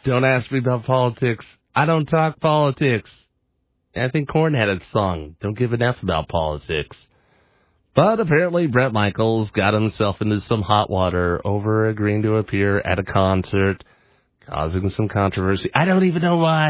Don't ask me about politics. I don't talk politics. I think Korn had a song, Don't Give an F About Politics. But apparently Bret Michaels got himself into some hot water over agreeing to appear at a concert, causing some controversy. I don't even know why.